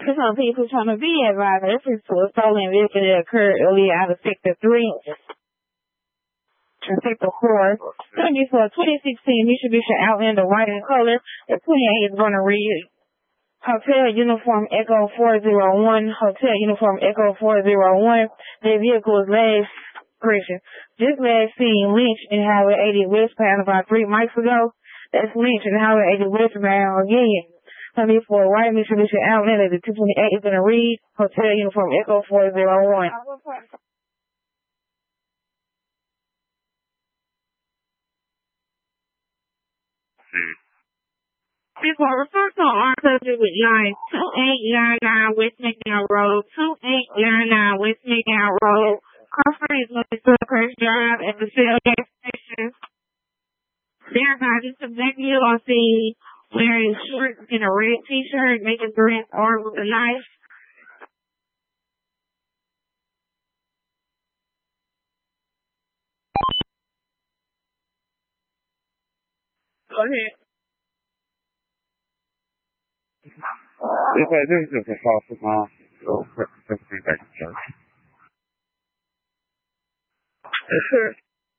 some people trying to be advised reference to a stolen vehicle that occurred earlier out of Sector 3 and Sector 4. 2016 Mitsubishi Outlander white in color. The 28 is going to read Hotel Uniform Echo 401. Hotel Uniform Echo 401. The vehicle is this last seen Lynch and Highway 80 westbound about 3 months ago. That's Lynch and Highway 80 westbound again. For white Mitsubishi Outlander, the 228 is going to read Hotel Uniform Echo 401. People refer to our subject with line 2899 West McDowell Road, 2899 West McDowell Road. Crawford is looking to Crash Drive at the Shell gas station. Thereby, this executive on scene wearing shorts and a red t-shirt, making threats armed with a knife. Go ahead. Okay, this is just a false alarm. So, let's bring back to church. Sure.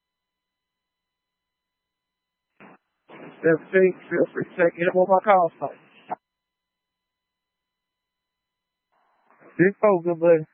Feel free to take it on my call site. This folks, good buddy.